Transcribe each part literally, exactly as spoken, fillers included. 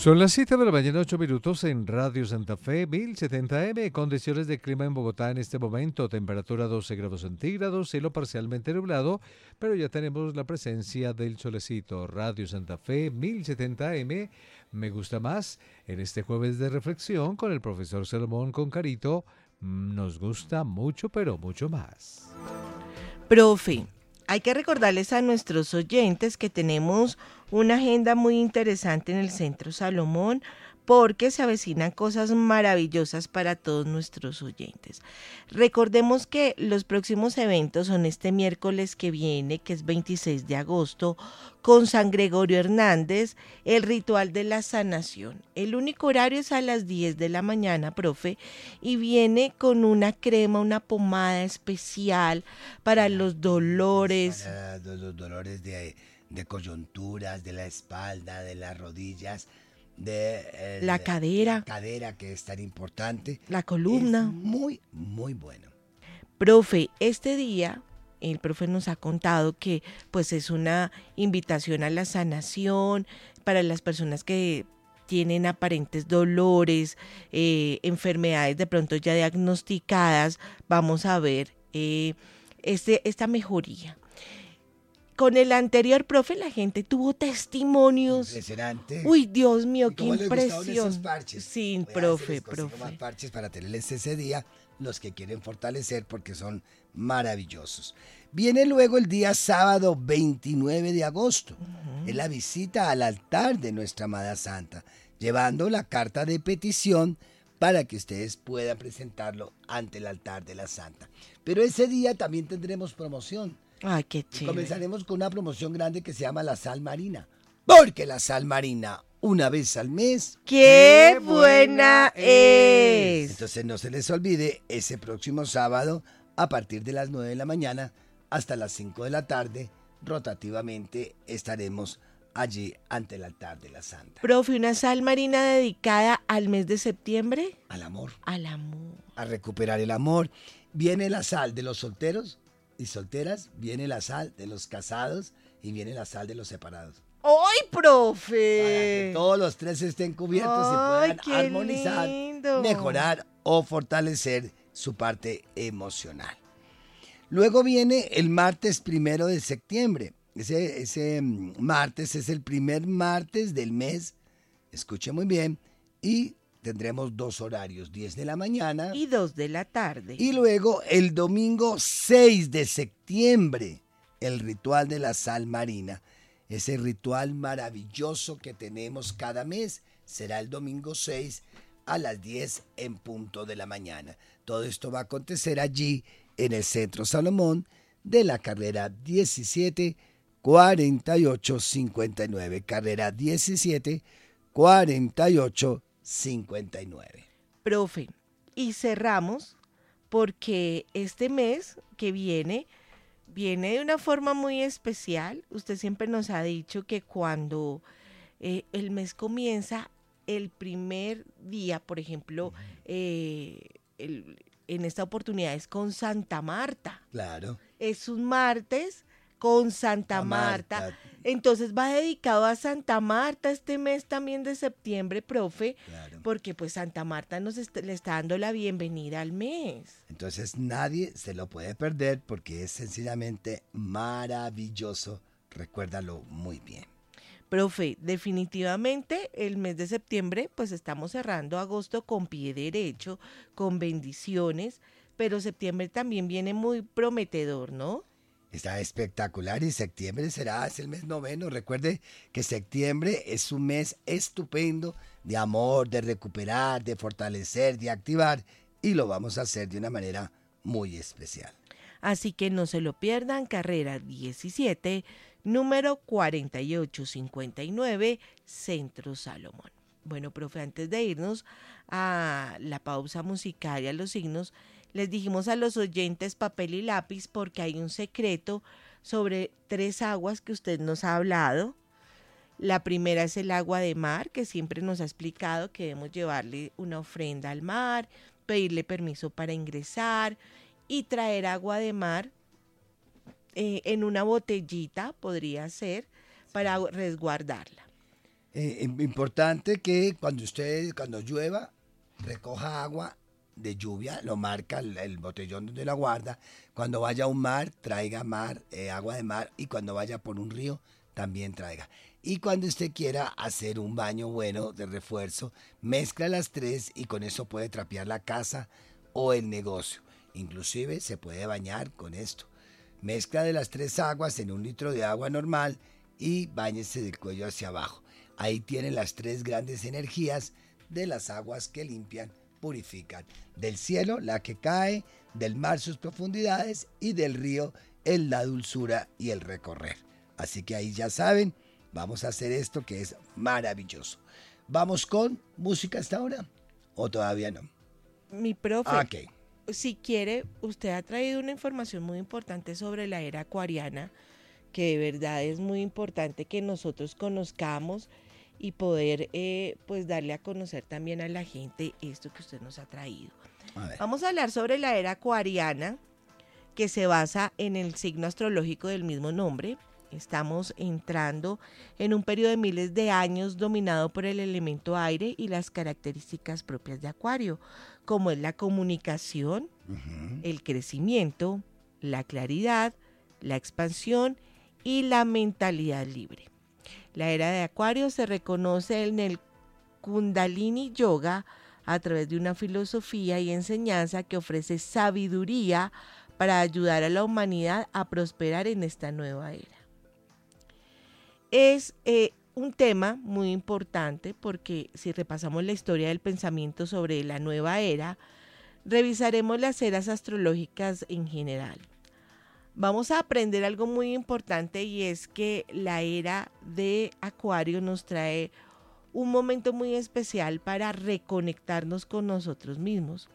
Son las siete de la mañana, ocho minutos en Radio Santa Fe, mil setenta eme, condiciones de clima en Bogotá en este momento, temperatura doce grados centígrados, cielo parcialmente nublado, pero ya tenemos la presencia del solecito. Radio Santa Fe, mil setenta eme, me gusta más, en este jueves de reflexión con el profesor Salomón Concarito, nos gusta mucho, pero mucho más. Profe, hay que recordarles a nuestros oyentes que tenemos una agenda muy interesante en el Centro Salomón porque se avecinan cosas maravillosas para todos nuestros oyentes. Recordemos que los próximos eventos son este miércoles que viene, que es veintiséis de agosto, con San Gregorio Hernández, el ritual de la sanación. El único horario es a las diez de la mañana, profe, y viene con una crema, una pomada especial para los dolores. Para los dolores de, de coyunturas, de la espalda, de las rodillas, de eh, la cadera. La cadera, que es tan importante. La columna. Es muy, muy bueno. Profe, este día el profe nos ha contado que pues es una invitación a la sanación para las personas que tienen aparentes dolores, eh, enfermedades de pronto ya diagnosticadas. Vamos a ver eh, este, esta mejoría. Con el anterior, profe, la gente tuvo testimonios. Impresionante. Uy, Dios mío, qué ¿Cómo les gustaron impresión. esos parches? Sí, Voy profe, a hacer, les consigo profe. más parches para tenerles ese día, los que quieren fortalecer porque son maravillosos. Viene luego el día sábado veintinueve de agosto. Uh-huh. Es la visita al altar de nuestra amada Santa, llevando la carta de petición para que ustedes puedan presentarlo ante el altar de la Santa. Pero ese día también tendremos promoción. Ay, qué chévere. Comenzaremos con una promoción grande que se llama la sal marina. Porque la sal marina, una vez al mes, ¡qué, ¡qué buena es! Entonces no se les olvide, ese próximo sábado, a partir de las nueve de la mañana hasta las cinco de la tarde, rotativamente estaremos allí ante el altar de la Santa. Profe, ¿una sal marina dedicada al mes de septiembre? Al amor. Al amor. A recuperar el amor. Viene la sal de los solteros y solteras, viene la sal de los casados y viene la sal de los separados. ¡Ay, profe! Para que todos los tres estén cubiertos Ay, y puedan armonizar, lindo. mejorar o fortalecer su parte emocional. Luego viene el martes primero de septiembre. Ese, ese martes es el primer martes del mes, escuche muy bien, y tendremos dos horarios, diez de la mañana y dos de la tarde. Y luego el domingo seis de septiembre, el ritual de la sal marina. Ese ritual maravilloso que tenemos cada mes será el domingo seis a las diez en punto de la mañana. Todo esto va a acontecer allí en el Centro Salomón de la carrera diecisiete cuarenta y ocho cincuenta y nueve. Carrera diecisiete cuarenta y ocho cincuenta y nueve. Profe, y cerramos porque este mes que viene, viene de una forma muy especial. Usted siempre nos ha dicho que cuando eh, el mes comienza, el primer día, por ejemplo, eh, el, en esta oportunidad es con Santa Marta. Claro. Es un martes con Santa Marta. Marta. Entonces va dedicado a Santa Marta este mes también de septiembre, profe, claro. Porque pues Santa Marta nos est- le está dando la bienvenida al mes. Entonces nadie se lo puede perder porque es sencillamente maravilloso. Recuérdalo muy bien. Profe, definitivamente el mes de septiembre pues estamos cerrando agosto con pie derecho, con bendiciones, pero septiembre también viene muy prometedor, ¿no? Está espectacular y septiembre será, es el mes noveno. Recuerde que septiembre es un mes estupendo de amor, de recuperar, de fortalecer, de activar, y lo vamos a hacer de una manera muy especial. Así que no se lo pierdan, carrera diecisiete, número cuarenta y ocho cincuenta y nueve, Centro Salomón. Bueno, profe, antes de irnos a la pausa musical y a los signos, les dijimos a los oyentes papel y lápiz porque hay un secreto sobre tres aguas que usted nos ha hablado. La primera es el agua de mar, que siempre nos ha explicado que debemos llevarle una ofrenda al mar, pedirle permiso para ingresar y traer agua de mar eh, en una botellita, podría ser, para resguardarla. Eh, importante que cuando usted, cuando llueva, recoja agua de lluvia, lo marca el, el botellón donde la guarda. Cuando vaya a un mar, traiga mar, eh, agua de mar, y cuando vaya por un río, también traiga. Y cuando usted quiera hacer un baño bueno de refuerzo, mezcla las tres y con eso puede trapear la casa o el negocio. Inclusive se puede bañar con esto. Mezcla de las tres aguas en un litro de agua normal y báñese del cuello hacia abajo. Ahí tienen las tres grandes energías de las aguas que limpian, purifican. Del cielo, la que cae, del mar sus profundidades y del río, en la dulzura y el recorrer. Así que ahí ya saben, vamos a hacer esto que es maravilloso. ¿Vamos con música hasta ahora o todavía no? Mi profe, Ok. si quiere, usted ha traído una información muy importante sobre la era acuariana, que de verdad es muy importante que nosotros conozcamos y poder eh, pues darle a conocer también a la gente esto que usted nos ha traído. A ver. Vamos a hablar sobre la era acuariana, que se basa en el signo astrológico del mismo nombre. Estamos entrando en un periodo de miles de años dominado por el elemento aire y las características propias de Acuario, como es la comunicación, Uh-huh. el crecimiento, la claridad, la expansión y la mentalidad libre. La era de Acuario se reconoce en el Kundalini Yoga a través de una filosofía y enseñanza que ofrece sabiduría para ayudar a la humanidad a prosperar en esta nueva era. Es eh, un tema muy importante porque si repasamos la historia del pensamiento sobre la nueva era, revisaremos las eras astrológicas en general. Vamos a aprender algo muy importante y es que la era de Acuario nos trae un momento muy especial para reconectarnos con nosotros mismos.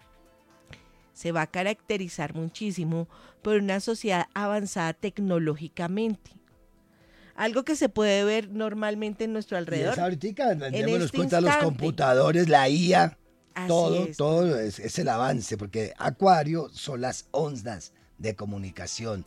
Se va a caracterizar muchísimo por una sociedad avanzada tecnológicamente. Algo que se puede ver normalmente en nuestro alrededor. Y es ahorita, démonos este cuenta, los instante. computadores, la I A, Así todo, es. todo es, es el avance, porque Acuario son las ondas de comunicación.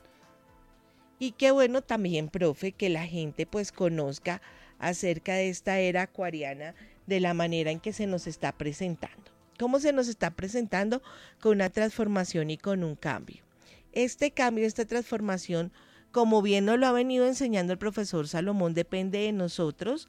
Y qué bueno también, profe, que la gente pues conozca acerca de esta era acuariana de la manera en que se nos está presentando. ¿Cómo se nos está presentando? Con una transformación y con un cambio. Este cambio, esta transformación, como bien nos lo ha venido enseñando el profesor Salomón, depende de nosotros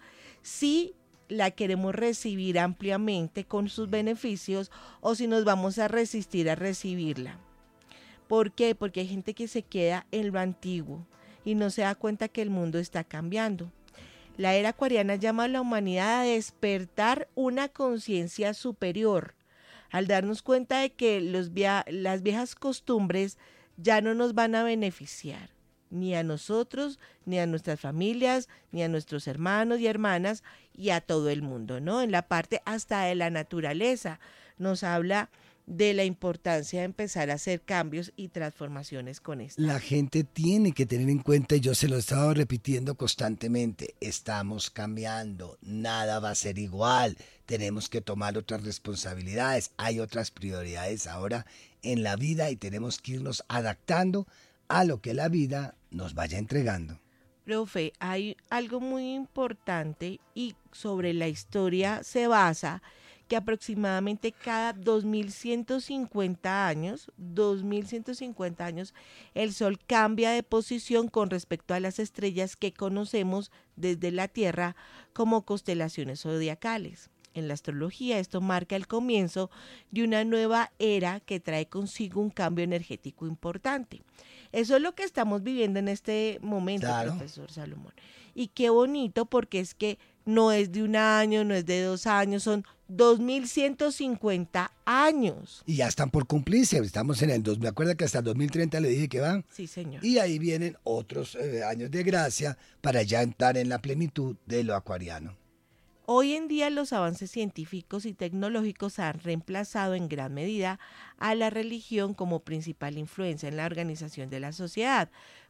si la queremos recibir ampliamente con sus beneficios o si nos vamos a resistir a recibirla. ¿Por qué? Porque hay gente que se queda en lo antiguo y no se da cuenta que el mundo está cambiando. La era acuariana llama a la humanidad a despertar una conciencia superior, al darnos cuenta de que los via- las viejas costumbres ya no nos van a beneficiar, ni a nosotros, ni a nuestras familias, ni a nuestros hermanos y hermanas, y a todo el mundo, ¿no? En la parte hasta de la naturaleza nos habla de la importancia de empezar a hacer cambios y transformaciones con esto. La gente tiene que tener en cuenta, y yo se lo he estado repitiendo constantemente, estamos cambiando, nada va a ser igual, tenemos que tomar otras responsabilidades, hay otras prioridades ahora en la vida y tenemos que irnos adaptando a lo que la vida nos vaya entregando. Profe, hay algo muy importante y sobre la historia se basa que aproximadamente cada dos mil ciento cincuenta años, dos mil ciento cincuenta años, el Sol cambia de posición con respecto a las estrellas que conocemos desde la Tierra como constelaciones zodiacales. En la astrología esto marca el comienzo de una nueva era que trae consigo un cambio energético importante. Eso es lo que estamos viviendo en este momento, Claro. profesor Salomón. Y qué bonito porque es que no es de un año, no es de dos años, son dos mil ciento cincuenta años. Y ya están por cumplirse, estamos en el dos, me acuerdo que hasta el dos mil treinta le dije que van. Sí, señor. Y ahí vienen otros eh, años de gracia para ya entrar en la plenitud de lo acuariano. Hoy en día los avances científicos y tecnológicos han reemplazado en gran medida a la religión como principal influencia en la organización de la sociedad,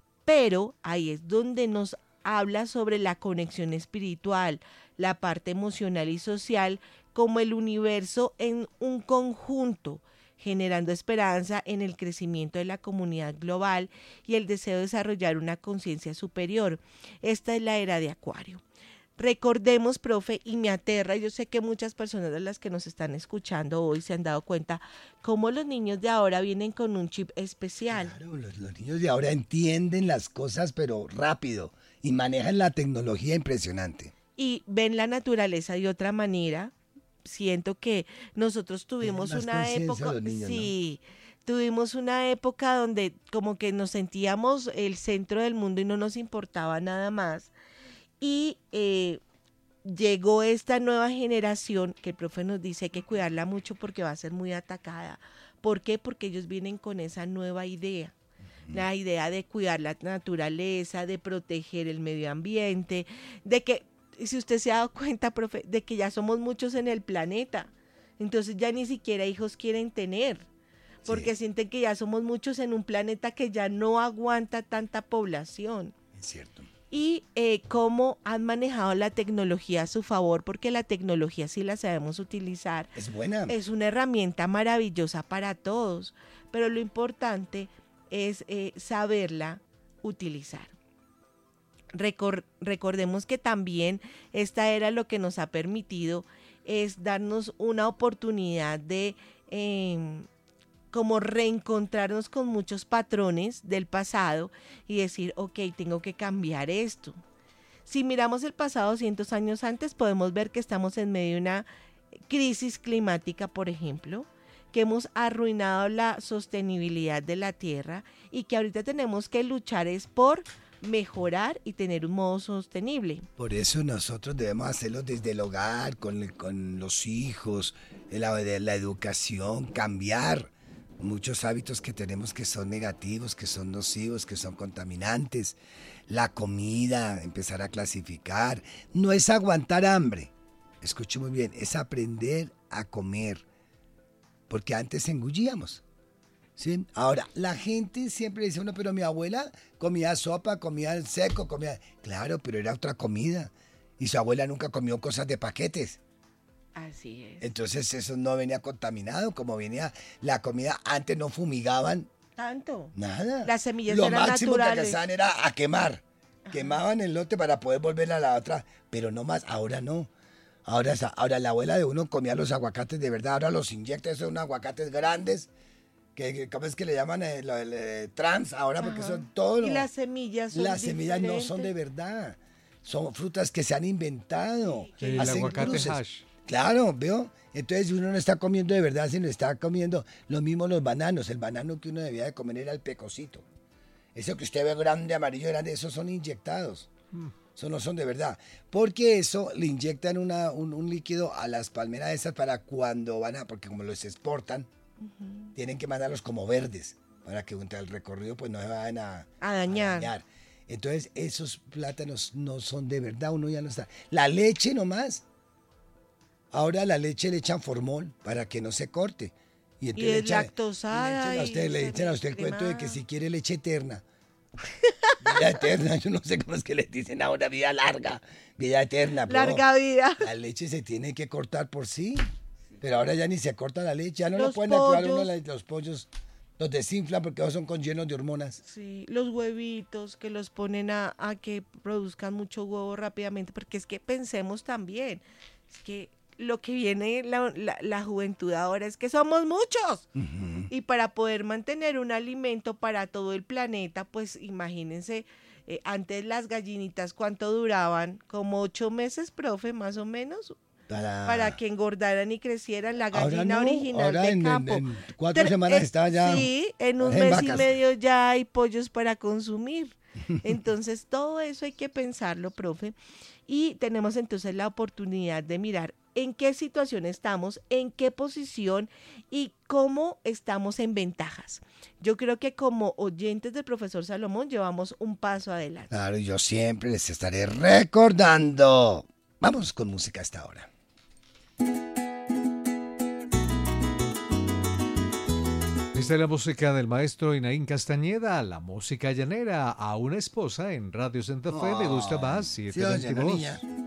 pero ahí es donde nos habla sobre la conexión espiritual, la parte emocional y social como el universo en un conjunto, generando esperanza en el crecimiento de la comunidad global y el deseo de desarrollar una conciencia superior. Esta es la era de Acuario. Recordemos, profe, y me aterra, yo sé que muchas personas de las que nos están escuchando hoy se han dado cuenta cómo los niños de ahora vienen con un chip especial. Claro, los, los niños de ahora entienden las cosas, pero rápido, y manejan la tecnología impresionante. Y ven la naturaleza de otra manera. Siento que nosotros tuvimos Tienen más una conciencia época, los niños, sí, tuvimos una época donde como que nos sentíamos el centro del mundo y no nos importaba nada más. Y eh, llegó esta nueva generación que el profe nos dice hay que cuidarla mucho porque va a ser muy atacada. ¿Por qué? Porque ellos vienen con esa nueva idea. La idea de cuidar la naturaleza, de proteger el medio ambiente, de que, si usted se ha dado cuenta, profe, de que ya somos muchos en el planeta. Entonces ya ni siquiera hijos quieren tener, porque sí. sienten que ya somos muchos en un planeta que ya no aguanta tanta población. Es cierto. Y eh, cómo han manejado la tecnología a su favor, porque la tecnología sí la sabemos utilizar. Es buena. Es una herramienta maravillosa para todos, pero lo importante es eh, saberla utilizar. Recor- recordemos que también esta era lo que nos ha permitido es darnos una oportunidad de eh, como reencontrarnos con muchos patrones del pasado y decir, ok, tengo que cambiar esto. Si miramos el pasado cientos años antes, podemos ver que estamos en medio de una crisis climática, por ejemplo, que hemos arruinado la sostenibilidad de la tierra y que ahorita tenemos que luchar es por mejorar y tener un modo sostenible. Por eso nosotros debemos hacerlo desde el hogar, con, con los hijos, la, la educación, cambiar muchos hábitos que tenemos que son negativos, que son nocivos, que son contaminantes. La comida, empezar a clasificar. No es aguantar hambre, escuche muy bien, es aprender a comer. Porque antes engullíamos, ¿sí? Ahora, la gente siempre dice, bueno, pero mi abuela comía sopa, comía seco, comía... Claro, pero era otra comida. Y su abuela nunca comió cosas de paquetes. Así es. Entonces eso no venía contaminado, como venía la comida. Antes no fumigaban. Tanto. Nada. Las semillas Lo eran máximo naturales. que hacían era a quemar. Ajá. Quemaban el lote para poder volver a la otra. Pero no más, ahora no. Ahora, ahora la abuela de uno comía los aguacates de verdad, ahora los inyecta, esos son aguacates grandes, que, que ¿cómo es que le llaman? El, el, el trans ahora, porque Ajá. son todos. Y las semillas son Las semillas no diferentes. son de verdad, son frutas que se han inventado. Sí, el hacen aguacate cruces. hash. Claro, ¿veo? Entonces uno no está comiendo de verdad, sino está comiendo lo mismo los bananos. El banano que uno debía de comer era el pecocito. Eso que usted ve grande, amarillo, grande, esos son inyectados. Mm. Eso no son de verdad. Porque eso le inyectan una, un, un líquido a las palmeras esas para cuando van a, porque como los exportan, uh-huh. tienen que mandarlos como verdes para que durante el recorrido pues no se vayan a, a, dañar. a dañar. Entonces esos plátanos no son de verdad, uno ya no está. La leche nomás. Ahora la leche le echan formol para que no se corte. Y, y es lactosada. Y le, a usted, le echan a usted el cuento de que si quiere leche eterna. Vida eterna, yo no sé cómo es que les dicen ahora, vida larga, vida eterna. Larga vida. La leche se tiene que cortar por sí, pero ahora ya ni se corta la leche, ya no lo pueden pollos. actuar uno, los pollos los desinflan porque son con llenos de hormonas. Sí, los huevitos que los ponen a, a que produzcan mucho huevo rápidamente, porque es que pensemos también, es que lo que viene la, la, la juventud ahora es que somos muchos. Uh-huh. Y para poder mantener un alimento para todo el planeta, pues imagínense, eh, antes las gallinitas, ¿cuánto duraban? Como ocho meses, profe, más o menos, para, para que engordaran y crecieran. La gallina no, original de en, campo. En, en cuatro Tre- semanas eh, está ya. Sí, en un mes vacas. y medio ya hay pollos para consumir. Entonces, todo eso hay que pensarlo, profe. Y tenemos entonces la oportunidad de mirar en qué situación estamos, en qué posición y cómo estamos en ventajas. Yo creo que como oyentes del profesor Salomón llevamos un paso adelante. Claro, yo siempre les estaré recordando. Vamos con música a esta hora. Esta es la música del maestro Inaín Castañeda, la música llanera, a una esposa en Radio Santa Fe. Oh, me gusta más, siete veintidós. Sí,